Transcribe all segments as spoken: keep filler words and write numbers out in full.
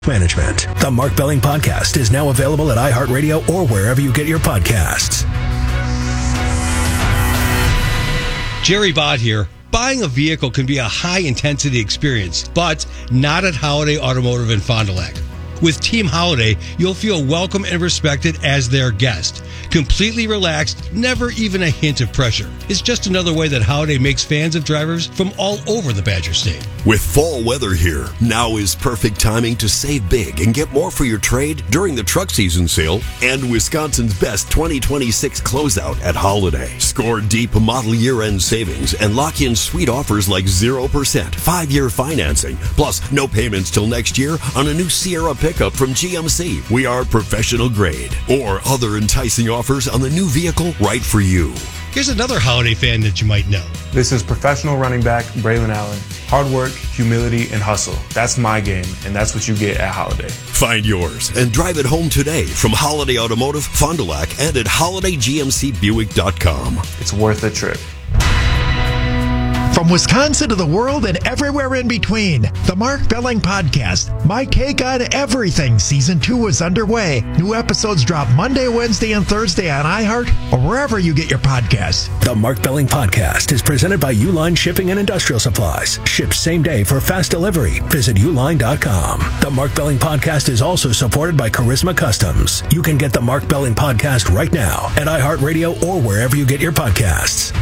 Management. The Mark Belling Podcast is now available at iHeartRadio or wherever you get your podcasts. Jerry Bott here. Buying a vehicle can be a high-intensity experience, but not at Holiday Automotive in Fond du Lac. With Team Holiday, you'll feel welcome and respected as their guest. Completely relaxed, never even a hint of pressure. It's just another way that Holiday makes fans of drivers from all over the Badger State. With fall weather here, now is perfect timing to save big and get more for your trade during the truck season sale and Wisconsin's best twenty twenty-six closeout at Holiday. Score deep model year-end savings and lock in sweet offers like zero percent, five-year financing, plus no payments till next year on a new Sierra pickup from G M C. We are professional grade. Or other enticing offers on the new vehicle right for you. Here's another Holiday fan that you might know. This is professional running back Braylon Allen. Hard work, humility, and hustle. That's my game, and that's what you get at Holiday. Find yours and drive it home today from Holiday Automotive, Fond du Lac, and at holiday g m c buick dot com. It's worth a trip. From Wisconsin to the world and everywhere in between, the Mark Belling Podcast, My Take on Everything, Season two is underway. New episodes drop Monday, Wednesday, and Thursday on iHeart or wherever you get your podcasts. The Mark Belling Podcast is presented by Uline Shipping and Industrial Supplies. Ship same day for fast delivery. Visit uline dot com. The Mark Belling Podcast is also supported by Charisma Customs. You can get the Mark Belling Podcast right now at iHeartRadio or wherever you get your podcasts.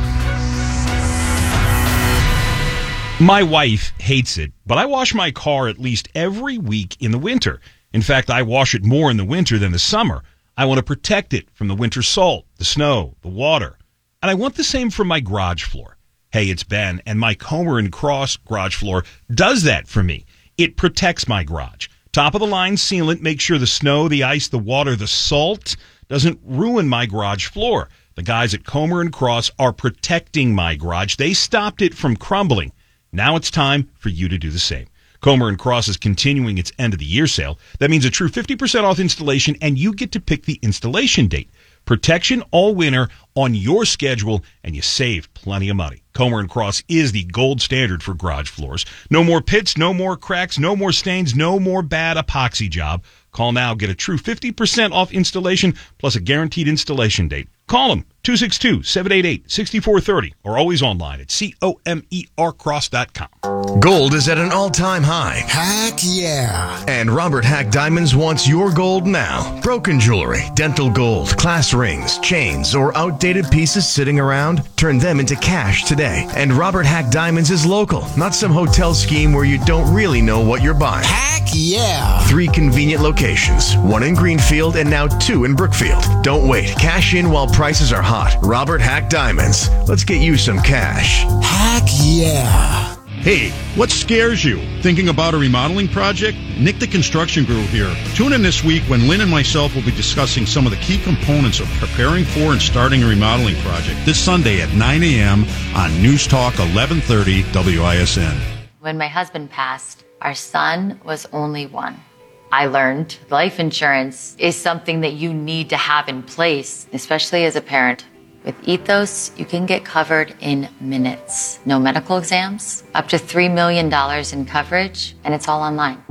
My wife hates it, but I wash my car at least every week in the winter. In fact, I wash it more in the winter than the summer. I want to protect it from the winter salt, the snow, the water. And I want the same for my garage floor. Hey, it's Ben, and my Comer and Cross garage floor does that for me. It protects my garage. Top-of-the-line sealant makes sure the snow, the ice, the water, the salt doesn't ruin my garage floor. The guys at Comer and Cross are protecting my garage. They stopped it from crumbling. Now it's time for you to do the same. Comer and Cross is continuing its end-of-the-year sale. That means a true fifty percent off installation, and you get to pick the installation date. Protection all winter on your schedule, and you save plenty of money. Comer and Cross is the gold standard for garage floors. No more pits, no more cracks, no more stains, no more bad epoxy job. Call now. Get a true fifty percent off installation plus a guaranteed installation date. Call them, two six two, seven eight eight, six four three zero, or always online at comer cross dot com. Gold is at an all-time high. Heck yeah. And Robert Hack Diamonds wants your gold now. Broken jewelry, dental gold, class rings, chains, or outdated pieces sitting around? Turn them into cash today. And Robert Hack Diamonds is local, not some hotel scheme where you don't really know what you're buying. Heck yeah. Three convenient locations, one in Greenfield and now two in Brookfield. Don't wait. Cash in while prices are hot. Robert Hack Diamonds. Let's get you some cash. Heck yeah. Hey, what scares you? Thinking about a remodeling project? Nick the Construction Guru here. Tune in this week when Lynn and myself will be discussing some of the key components of preparing for and starting a remodeling project this Sunday at nine a.m. on News Talk eleven thirty W I S N. When my husband passed, our son was only one. I learned life insurance is something that you need to have in place, especially as a parent. With Ethos, you can get covered in minutes. No medical exams, up to three million dollars in coverage, and it's all online.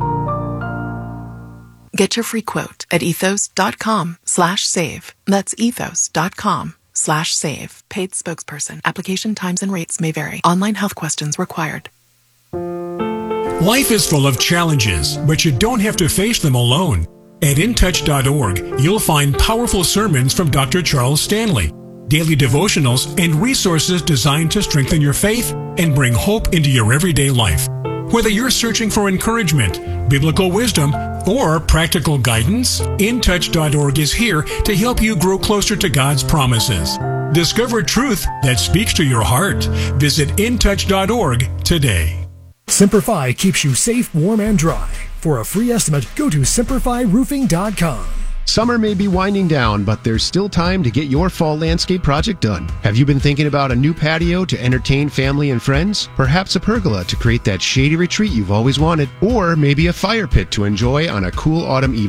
Get your free quote at ethos.com slash save. That's ethos.com slash save. Paid spokesperson. Application times and rates may vary. Online health questions required. Life is full of challenges, but you don't have to face them alone. At in touch dot org, you'll find powerful sermons from Doctor Charles Stanley, daily devotionals, and resources designed to strengthen your faith and bring hope into your everyday life. Whether you're searching for encouragement, biblical wisdom, or practical guidance, in touch dot org is here to help you grow closer to God's promises. Discover truth that speaks to your heart. Visit in touch dot org today. Simplify keeps you safe, warm, and dry. For a free estimate, go to simplify roofing dot com. Summer may be winding down, but there's still time to get your fall landscape project done. Have you been thinking about a new patio to entertain family and friends? Perhaps a pergola to create that shady retreat you've always wanted? Or maybe a fire pit to enjoy on a cool autumn evening?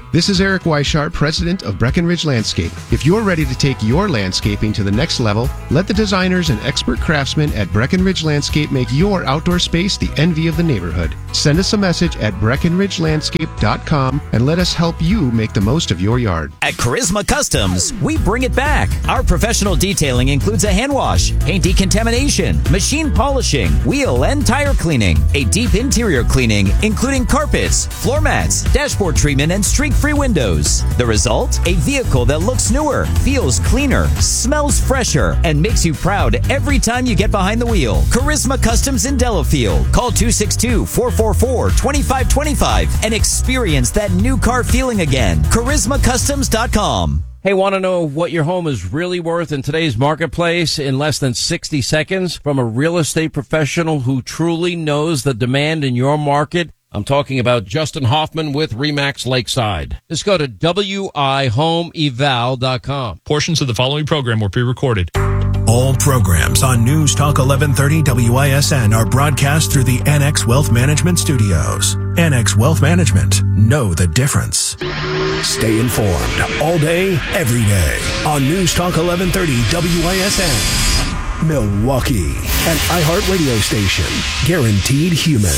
This is Eric Weishart, president of Breckenridge Landscape. If you're ready to take your landscaping to the next level, let the designers and expert craftsmen at Breckenridge Landscape make your outdoor space the envy of the neighborhood. Send us a message at breckenridge landscape dot com and let us help you make the most of your yard. At Charisma Customs, we bring it back. Our professional detailing includes a hand wash, paint decontamination, machine polishing, wheel and tire cleaning, a deep interior cleaning, including carpets, floor mats, dashboard treatment, and streak-free windows. The result? A vehicle that looks newer, feels cleaner, smells fresher, and makes you proud every time you get behind the wheel. Charisma Customs in Delafield. Call two six two, four four four, two five two five and experience that new car feeling again. charisma customs dot com. Hey, want to know what your home is really worth in today's marketplace in less than sixty seconds from a real estate professional who truly knows the demand in your market? I'm talking about Justin Hoffman with RE/MAX Lakeside. Just go to W I home eval dot com. Portions of the following program were pre-recorded. All programs on News Talk eleven thirty W I S N are broadcast through the N X Wealth Management Studios. N X Wealth Management. Know the difference. Stay informed all day, every day on News Talk eleven thirty W I S N. Milwaukee, an iHeartRadio station. Guaranteed human.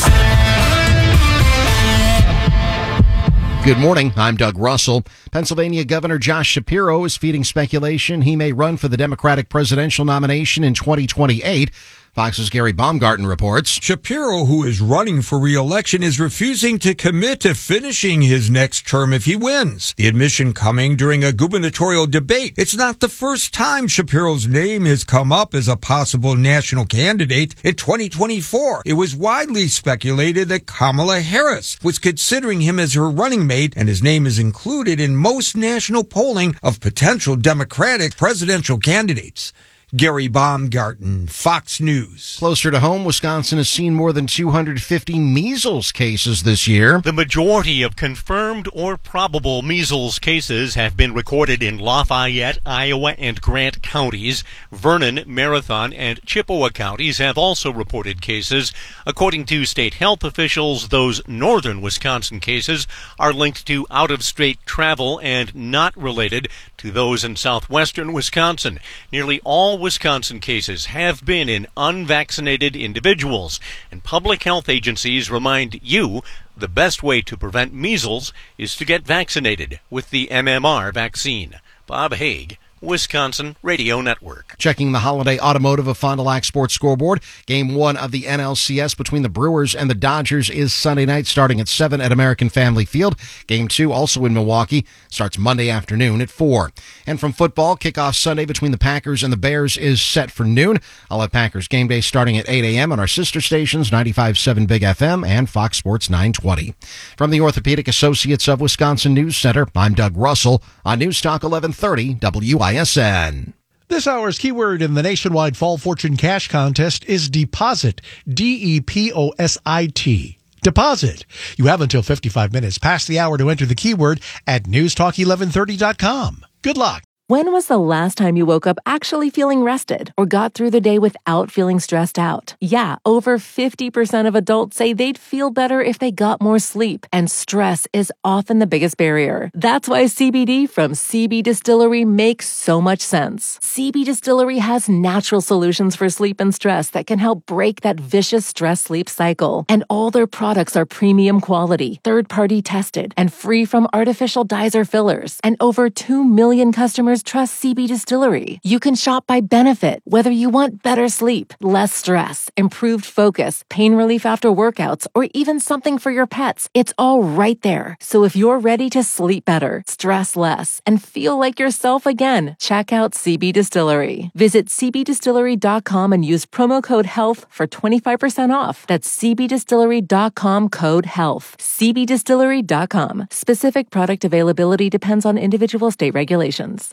Good morning. I'm Doug Russell. Pennsylvania Governor Josh Shapiro is feeding speculation he may run for the Democratic presidential nomination in twenty twenty-eight. Fox's Gary Baumgarten reports. Shapiro, who is running for re-election, is refusing to commit to finishing his next term if he wins. The admission coming during a gubernatorial debate. It's not the first time Shapiro's name has come up as a possible national candidate. In twenty twenty-four, it was widely speculated that Kamala Harris was considering him as her running mate, and his name is included in most national polling of potential Democratic presidential candidates. Gary Baumgarten, Fox News. Closer to home, Wisconsin has seen more than two hundred fifty measles cases this year. The majority of confirmed or probable measles cases have been recorded in Lafayette, Iowa, and Grant counties. Vernon, Marathon, and Chippewa counties have also reported cases. According to state health officials, those northern Wisconsin cases are linked to out-of-state travel and not related to those in southwestern Wisconsin. Nearly all Wisconsin cases have been in unvaccinated individuals, and public health agencies remind you the best way to prevent measles is to get vaccinated with the M M R vaccine. Bob Haig, Wisconsin Radio Network. Checking the holiday automotive of Fond du Lac Sports Scoreboard. Game one of the N L C S between the Brewers and the Dodgers is Sunday night starting at seven at American Family Field. Game two, also in Milwaukee, starts Monday afternoon at four. And from football, kickoff Sunday between the Packers and the Bears is set for noon. I'll have Packers Game Day starting at eight a.m. on our sister stations, ninety-five point seven Big F M and Fox Sports nine twenty. From the Orthopedic Associates of Wisconsin News Center, I'm Doug Russell on News Talk eleven thirty W I S N. This hour's keyword in the nationwide Fall Fortune Cash Contest is deposit. D E P O S I T. Deposit. You have until fifty-five minutes past the hour to enter the keyword at news talk eleven thirty dot com. Good luck. When was the last time you woke up actually feeling rested or got through the day without feeling stressed out? Yeah, over fifty percent of adults say they'd feel better if they got more sleep, and stress is often the biggest barrier. That's why C B D from C B Distillery makes so much sense. C B Distillery has natural solutions for sleep and stress that can help break that vicious stress-sleep cycle. And all their products are premium quality, third-party tested, and free from artificial dyes or fillers. And over two million customers trust C B Distillery. You can shop by benefit, whether you want better sleep, less stress, improved focus, pain relief after workouts, or even something for your pets. It's all right there. So if you're ready to sleep better, stress less, and feel like yourself again, check out C B Distillery. Visit c b distillery dot com and use promo code HEALTH for twenty-five percent off. That's c b distillery dot com code HEALTH. c b distillery dot com. Specific product availability depends on individual state regulations.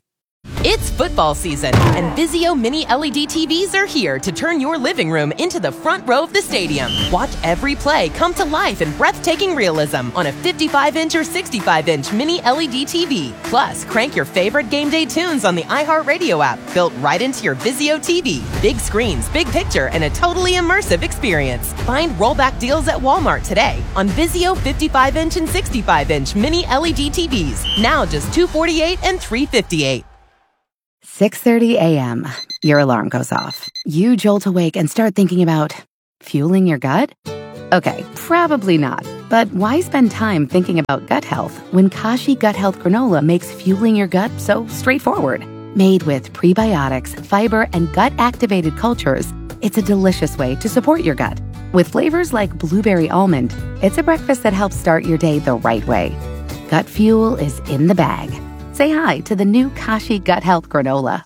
It's football season, and Vizio Mini L E D T Vs are here to turn your living room into the front row of the stadium. Watch every play come to life in breathtaking realism on a fifty-five inch or sixty-five inch Mini L E D T V. Plus, crank your favorite game day tunes on the iHeartRadio app, built right into your Vizio T V. Big screens, big picture, and a totally immersive experience. Find rollback deals at Walmart today on Vizio fifty-five inch and sixty-five inch Mini L E D T Vs. Now just two hundred forty-eight dollars and three hundred fifty-eight dollars. six thirty a.m. Your alarm goes off. You jolt awake and start thinking about fueling your gut? Okay, probably not. But why spend time thinking about gut health when Kashi Gut Health Granola makes fueling your gut so straightforward? Made with prebiotics, fiber, and gut-activated cultures, it's a delicious way to support your gut. With flavors like blueberry almond, it's a breakfast that helps start your day the right way. Gut fuel is in the bag. Say hi to the new Kashi Gut Health Granola.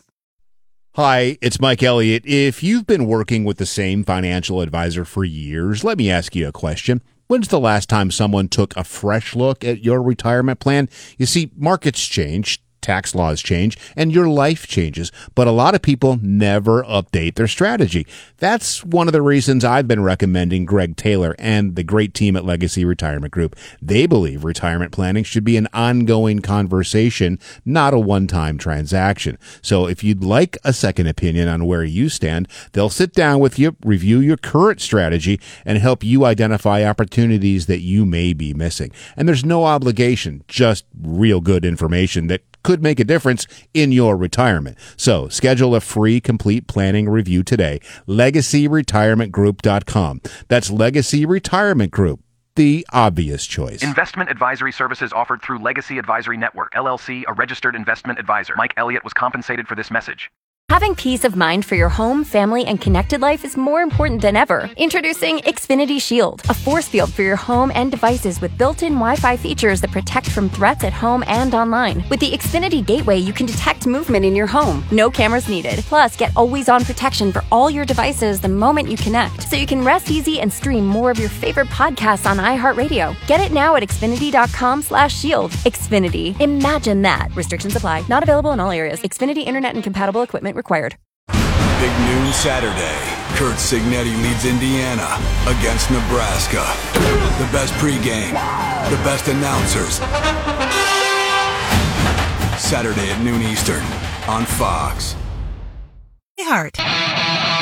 Hi, it's Mike Elliott. If you've been working with the same financial advisor for years, let me ask you a question. When's the last time someone took a fresh look at your retirement plan? You see, markets change, tax laws change, and your life changes, but a lot of people never update their strategy. That's one of the reasons I've been recommending Greg Taylor and the great team at Legacy Retirement Group. They believe retirement planning should be an ongoing conversation, not a one-time transaction. So if you'd like a second opinion on where you stand, they'll sit down with you, review your current strategy, and help you identify opportunities that you may be missing. And there's no obligation, just real good information that could make a difference in your retirement. So schedule a free complete planning review today. legacy retirement group dot com. That's Legacy Retirement Group, the obvious choice. Investment advisory services offered through Legacy Advisory Network, L L C, a registered investment advisor. Mike Elliott was compensated for this message. Having peace of mind for your home, family, and connected life is more important than ever. Introducing Xfinity Shield, a force field for your home and devices with built-in Wi-Fi features that protect from threats at home and online. With the Xfinity Gateway, you can detect movement in your home. No cameras needed. Plus, get always-on protection for all your devices the moment you connect, so you can rest easy and stream more of your favorite podcasts on iHeartRadio. Get it now at Xfinity.com slash shield. Xfinity. Imagine that. Restrictions apply. Not available in all areas. Xfinity Internet and compatible equipment required. Big noon Saturday. Kurt Signetti leads Indiana against Nebraska. The best pregame, the best announcers. Saturday at noon Eastern on Fox. Heart.